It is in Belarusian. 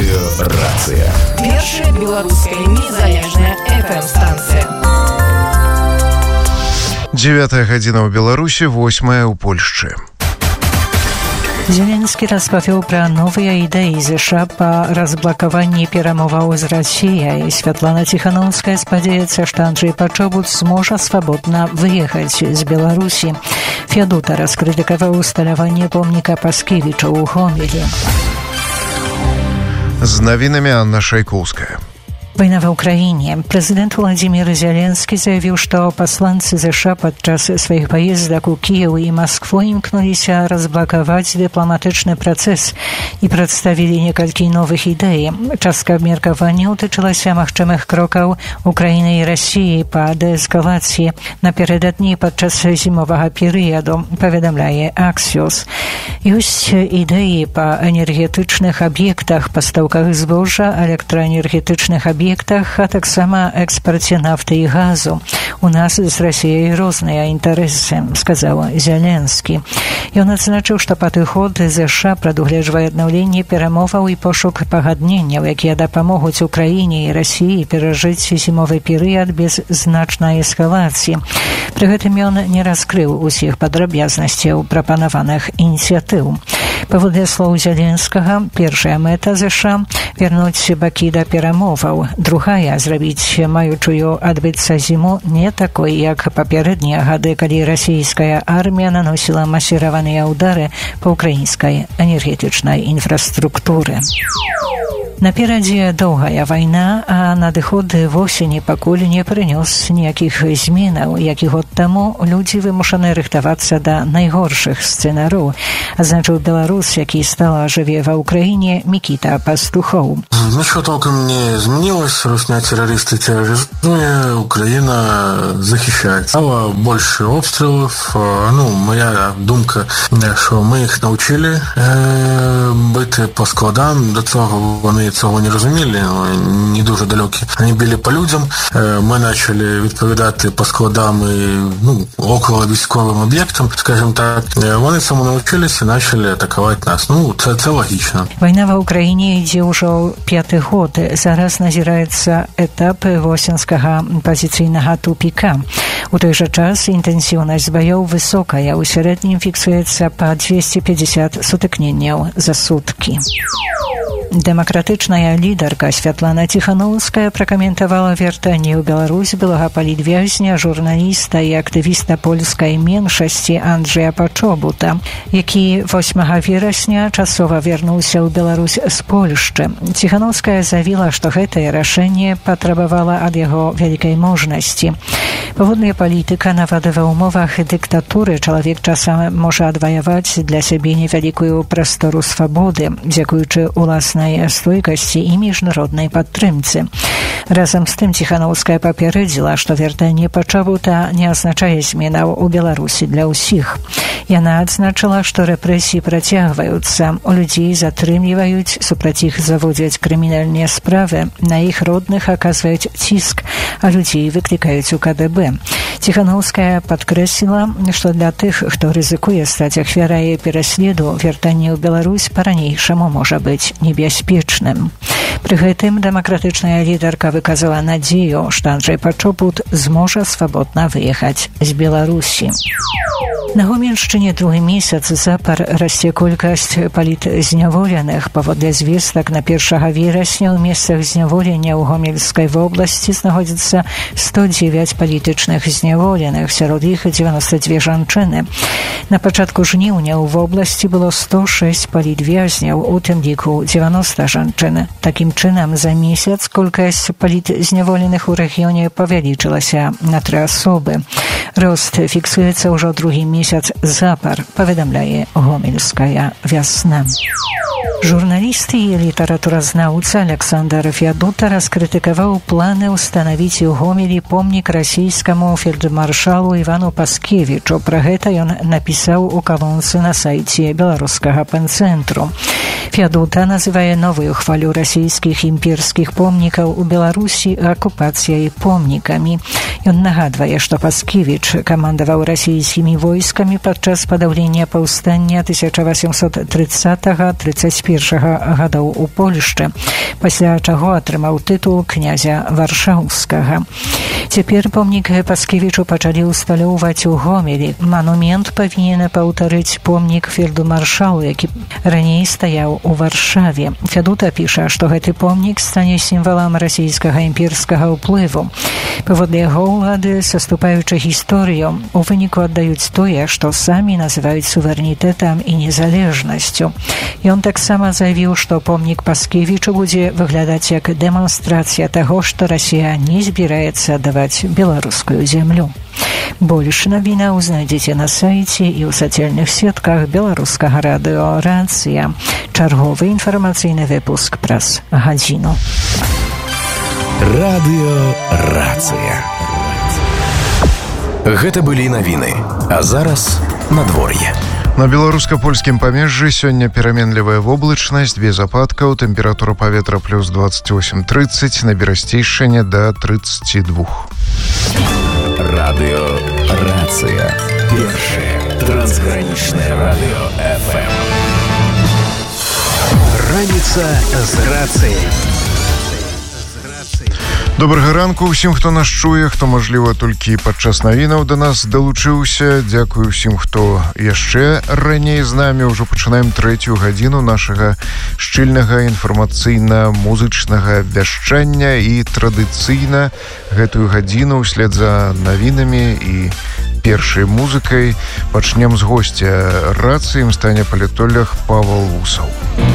Радыёрацыя. Першая беларуская незалежная FM-станцыя. 9 гадзіна ў Беларусі, 8 ў Польшчы. Зеленский распавёў пра новыя ідэі ЗША па разблакаванні перамоваў з Расіяй. Святлана Ціханаўская спадзяецца, што Анджэй Пачобут зможа свабодна выехаць з Беларусі. Феадута раскрытыкаваў усталяванне помніка Паскевіча ў Гомелі. З навінамі Анна Шайкоўская. Война в Украине. Президент Владимир Зеленский заявил, что посланцы США подчас своих поездок у Киева и Москвы имкнулись разблокировать дипломатичный процесс и представили несколько новых идей. Частка обмеркования утычилась магчымых кроков Украины и России по деэскалации напередодні подчас зимового периода, поведомляет Axios. Есть идеи по энергетичных объектах, поставках збожжа, электроэнергетичных объектах, а таксама экспорте нафты и газу. У нас с Россией розныя интересы, сказал Зеленский. Ён адзначыў, што падыход ЗША прадугледжвае аднаўленне перамоваў і пошук пагадненняў, якія дапамогуць Украіне і Расіі перажыць зімовы перыяд без значнай эскалацыі. Пры гэтым ён не раскрыў усіх падрабязнасцяў прапанаваных ініцыятыў. Паводле слоў Зеленскага, першая мэта ЗША – вернуць бакі да перамоваў. Другая – зрабіць маючую адбыцца зіму не такой, як папярэднія гады, калі расійская армія наносіла масіраваныя ўдары па украінскай энергетычнай інфраструктуры. Наперадзе доўгая вайна, а надыход восені пакуль не прынёс ніякіх зменаў, як і год таму людзі вымушаны рыхтавацца да найгоршых сцэнараў, азначыў беларус, які стала жыве ва Украине, Микита Пастухоў. Ничего толком не изменилось. Русня террористы терроризуя, Украина захищает. Стало больше обстрелов. Моя думка, що ми їх навчили бити по складам. До цього вони цього не розуміли, не дуже далекі. Вони били по людям. Ми почали відповідати по складам і около військовим об'єктам, скажімо так. Вони цьому навчилися і почали атакувати нас. Це логічно. Війна в Україні йде вже 5-й год. Зараз назіраецца этап восеньскага пазіцыйнага тупіка. У той жа час інтэнсіўнасць баёў высокая, у сярэднім фіксуецца па 250 сутыкненняў за суткі. Дэмакратычная лідарка Святлана Ціханаўская пракаментавала вяртанне ў Беларусь былога палітвязня, журналіста і актывіста польскай меншасці Анджэя Пачобута, які 8 верасня часова вярнуўся ў Беларусь з Польшчы. Ціханаўская заявіла, што гэтае рашэнне патрабавала ад яго вялікай мужнасці. Паводле палітыка, нават ва ўмовах дыктатуры чалавек часам можа адваяваць для сябе невялікую прастору свабоды, дзякуючы уласнай стойкасці і міжнароднай падтрымцы. Разам з тым Ціханаўская папярэдзіла, што вяртанне Пачобута не азначае зменаў у Беларусі для ўсіх. Яна адзначыла, што рэпрэсіі працягваюцца, у людзей затрымліваюць, супраць іх заводзяць крымінальныя справы, на іх родных аказваюць ціск, а людзей выклікаюць у КДБ. Ціханаўская падкрэсліла, што для тых, хто рызыкуе стаць ахвярай пераследу, вяртанне ў Беларусь па-ранейшаму можа быць небяспечным. Пры гэтым дэмакратычная лідарка выказала надзею, што Анджэй Пачобут зможа свабодна выехаць з Беларусі. На Гомельшчыне другі месяц запар расце колькасць палітзняволеных. Паводле звестак, на 1 верасня ў месцах зняволення ў Гомельскай вобласці знаходзіцца 109 палітычных зняволеных, сярод іх 92 жанчыны. На пачатку жніўня ў вобласці было 106 палітвязняў, у тым ліку 90 жанчын. Такім чынам, за месяц колькасць палітзняволеных у рэгіёне павялічылася на 3 асобы. Рост фіксуецца ўжо другі месяц запар, паведамляе Гомельская вясна. Журналіст і літаратуразнаўца Александр Феадута раскрытыкаваў планы ўстанавіць у Гомелі помнік расійскаму фельдмаршалу Івану Паскевічу. Пра гэта ён напісаў у калонцы на сайце беларускага пэнцэнтру. Фядута называе новую хвалю расійскіх імперскіх помнікаў у Беларусі акупацыяй помнікамі. Ён нагадвае, што Паскевіч камандаваў расійскімі войскамі падчас падаўлення паўстання 1830-31 гадоў у Польшчы, пасля чаго атрымаў тытул князя Варшаўскага. Цяпер помнік Паскевічу пачалі ўсталёўваць у Гомелі. Манумент павінен паўтарыць помнік фельдмаршалу, які раней стаяў у Варшаве. Фядута піша, што гэты помнік стане сімвалам расійскага імперскага ўплыву. Паводле яго ўлады, саступаючы гісторыю, у выніку аддаюць тое, што самі называюць суверэнітэтам і незалежнасцю. Ён таксама заявіў, што помнік Паскевічу будзе выглядаць як дэманстрацыя таго, што Расія не збіраецца аддаваць беларускую зямлю. Больш навінаў знайдзеце на сайце і ў сацыяльных сетках беларускага радыё «Рацыя». Чарговы інфармацыйны выпуск праз гадзіну. Радыё «Рацыя». Гэта былі навіны, а зараз надвор'е. На беларуска-польскім памежжы сёння пераменлівая воблачнасць, без ападкаў, тэмпература паветра плюс 28-30, на берасцейшчыне да 32. Радыё «Рацыя». Першае трансгранічнае радыё FM. Раніца з рацыяй. Добрага ранку ўсім, хто нас чуе, хто, мажліва, толькі падчас навінаў да нас далучыўся. Дзякую ўсім, хто яшчэ раней з намі. Ужо пачынаем 3-ю гадзіну нашага шчыльнага інфармацыйна-музычнага вяшчання, і традыцыйна гэтую гадзіну ўслед за навінамі і першай музыкай пачнем з госця рацыі. Ім стане палітолог Павел Усаў.